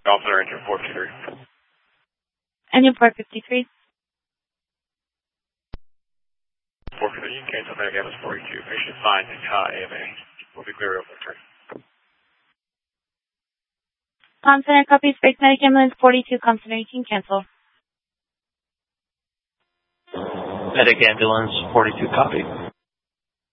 Golf Center engine 453. Engine 453. 453, you can cancel back Evans 42. Patient fine and AMA. We'll be clear over the Com Center copies. Break Medic Ambulance 42. Com Center, you can cancel. Medic Ambulance 42 copy.